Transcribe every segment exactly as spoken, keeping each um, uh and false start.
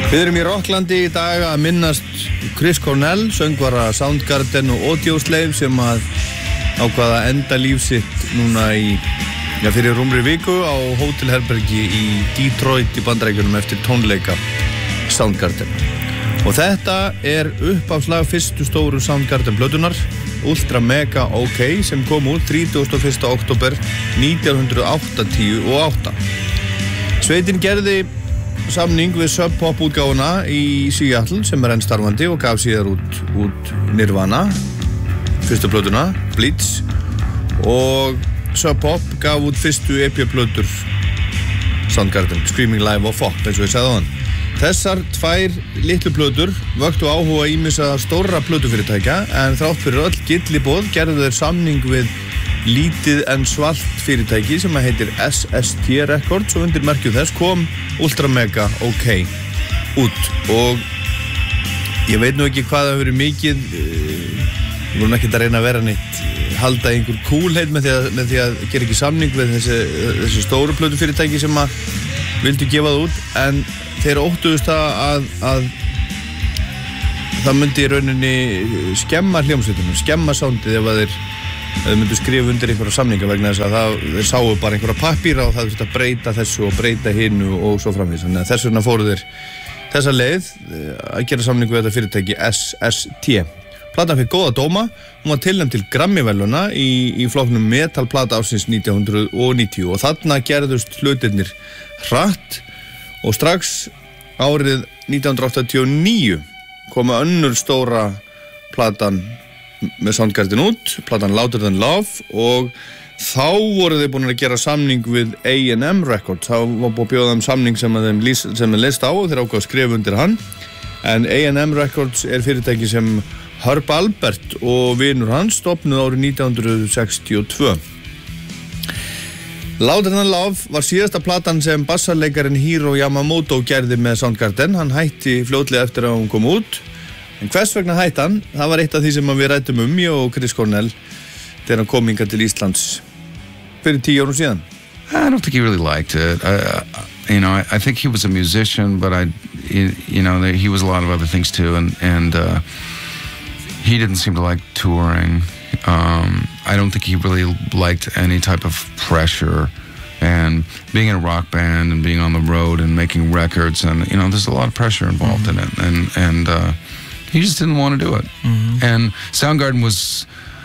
Við erum í Rocklandi í dag að minnast Chris Cornell, söngvara Soundgarden og Audioslave sem að ákvaða enda líf sitt núna í, já, fyrir rúmri viku á hótelherbergi í Detroit í Bandaríkjunum eftir tónleika Soundgarden. Og þetta er uppáfslag fyrstu stóru Soundgarden plötunar, Ultra Mega OK, sem kom út þrítugasta og fyrsta október nítján hundruð áttatíu og átta. Sveitin gerði samning við Sub Pop útgáfuna í Seattle sem er enn starfandi og gaf síðar út, út Nirvana, fyrstu plötuna, Bleach, og Sub Pop gaf út fyrstu E P-plötur Soundgarden, Screaming Live og Fop, eins og ég sagði á hann. Þessar tvær litlu plötur vöktu áhuga ýmissa stórra plötufyrirtækja en þrátt fyrir öll gylliboð gerðu þeir samning við lítið en svalt fyrirtæki sem heitir S S T Records og undir merkju þess kom Ultra Mega OK út og ég veit nú ekki hvað það hefur verið mikið, við vorum ekkert að reyna að vera neitt halda einhver coolheit með því að, með því að gera ekki samning við þessi, þessi stóru plötufyrirtæki sem að vildu gefa það út en þeir óttuðust að, að það myndi í rauninni skemma hljómsveitunum, skemma soundið ef að þeir, þeir myndu skrifa undir einhverja samninga vegna þess að það, þeir sáu bara einhverja pappíra og það þurfti að breyta þessu og breyta hinnu og svo framvegis. Þannig að þess vegna fóru þeir þessa leið að gera samning við þetta fyrirtæki S S T. Platan fekk góða dóma, hún var tilnefnd til Grammy-verðlauna í, í flokknum metalplata ársins nítján hundruð níutíu og þarna gerðust hlutirnir hratt og strax árið nítján hundruð áttatíu og níu koma önnur stóra platan með Soundgarden út, platan Louder Than Love og þá voru þeir búin að gera samning við A and M Records. Þá var búin að bjóða þeim samning sem að þeim lýs, sem þeim leist á og þeir ákvað að skrifa undir hann en A and M Records er fyrirtæki sem Herb Alpert og vinur hans stofnuð árið nítján hundruð sextíu og tvö. Louder Than Love var síðasta platan sem bassarleikarin Hiro Yamamoto gerði með Soundgarden. Hann hætti fljótlega eftir að hún kom út. En hvers vegna hætti hann? Það var eitt af því sem við ræddum um, ég og Chris Cornell, þegar hann kom hingað til Íslands fyrir tíu árum síðan. I don't think he really liked it. I, I, you know, I, I think he was a musician, but I, you know, he was a lot of other things too, and and uh, he didn't seem to like touring. Um, I don't think he really liked any type of pressure and being in a rock band and being on the road and making records and, you know, there's a lot of pressure involved mm-hmm. in it and, and uh, he just didn't want to do it. Mm-hmm. And Soundgarden was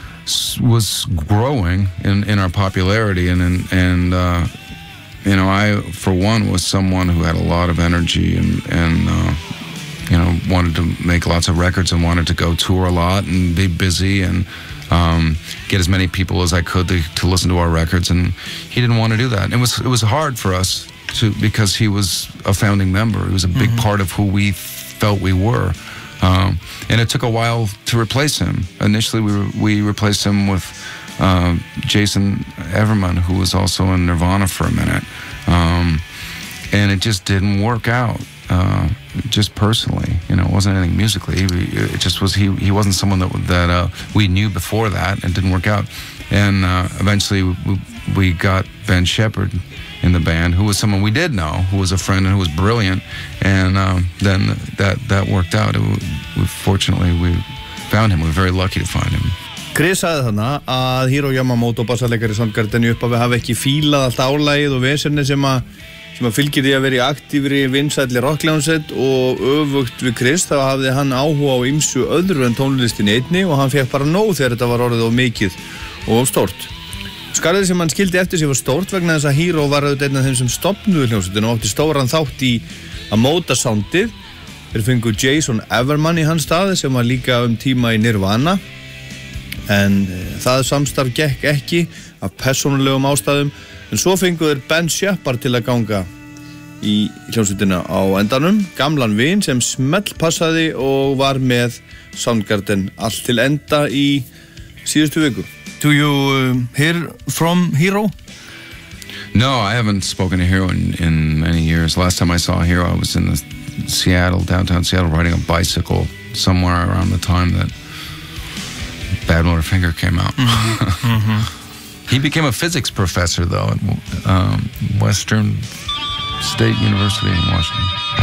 was growing in, in our popularity and, and, and uh, you know, I, for one, was someone who had a lot of energy and, and uh, you know, wanted to make lots of records and wanted to go tour a lot and be busy and Um, get as many people as I could to, to listen to our records, and he didn't want to do that. It was it was hard for us to because he was a founding member. He was a big mm-hmm. part of who we felt we were, um, and it took a while to replace him. Initially, we re we replaced him with uh, Jason Everman, who was also in Nirvana for a minute, um, and it just didn't work out. Uh, just personally, you know, it wasn't anything musically. It just was he. He wasn't someone that that uh, we knew before that, and it didn't work out. And uh, eventually, we, we got Ben Shepherd in the band, who was someone we did know, who was a friend and who was brilliant. And um, then that that worked out. It, we, fortunately, we found him. We were very lucky to find him. Chris sagði þarna að Hiro Yamamoto, bassarleikari Soundgarden, upp að við hafa ekki fílað allt álagið og vesenni sem að sem að fylgir því að vera í aktífri vinsælli rockhljómsveit og öfugt við Chris þá hafði hann áhuga á ýmsu öðru en tónlistinni einni og hann fekk bara nóg þegar þetta var orðið of mikið og of stórt. Skarðið sem hann skildi eftir sig var stórt vegna þess að Hiro var auðvitað einn af þeim sem stofnuðu hljómsveitina og átti stóran þátt í að móta soundið. Þeir fengu Jason Everman í hans stað sem var líka um tíma í Nirvana en það samstarf gekk ekki af persónulegum ástæðum. En svo fengu þeir Ben Shepherd til að ganga í hljómsveitina á endanum, gamlan vin sem smellpassaði og var með Soundgarden allt til enda í síðustu viku. Do you uh, hear from Hiro? No, I haven't spoken to Hiro in, in many years. Last time I saw Hiro, I was in the Seattle, downtown Seattle, riding a bicycle somewhere around the time that Badwater Finger came out. Mm-hmm. Mm-hmm. He became a physics professor, though, at um, Western State University in Washington.